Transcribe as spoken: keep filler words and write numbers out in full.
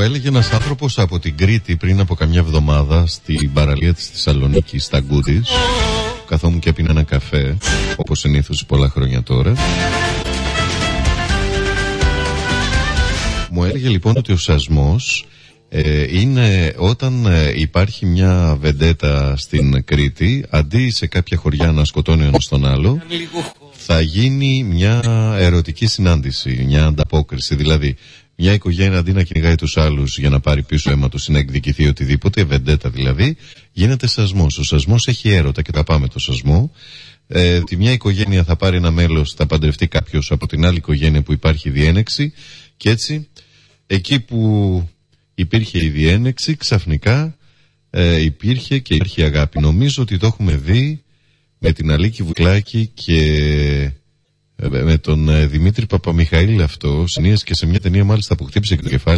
έλεγε ένας άνθρωπος από την Κρήτη πριν από καμιά εβδομάδα στην παραλία της Θεσσαλονίκης, στα Γκούντις. Καθόμουν και έπινα ένα καφέ, όπως συνήθως πολλά χρόνια τώρα. Μου έλεγε λοιπόν ότι ο σασμός ε, είναι όταν ε, υπάρχει μια βεντέτα στην Κρήτη, αντί σε κάποια χωριά να σκοτώνει ο ένας τον άλλο, θα γίνει μια ερωτική συνάντηση, μια ανταπόκριση. Δηλαδή, μια οικογένεια αντί να κυνηγάει τους άλλους για να πάρει πίσω αίματος ή να εκδικηθεί οτιδήποτε, βεντέτα δηλαδή, γίνεται σασμός. Ο σασμός έχει έρωτα και θα πάμε το σασμό. Ε, τη μια οικογένεια θα πάρει ένα μέλος, θα παντρευτεί κάποιος από την άλλη οικογένεια που υπάρχει διένεξη, και έτσι εκεί που υπήρχε η διένεξη ξαφνικά ε, υπήρχε και υπάρχει αγάπη. Νομίζω ότι το έχουμε δει με την Αλίκη Βουκλάκη και ε, με τον ε, Δημήτρη Παπαμιχαήλ αυτό, συνήθως και σε μια ταινία μάλιστα που χτύπησε και το κεφάλι.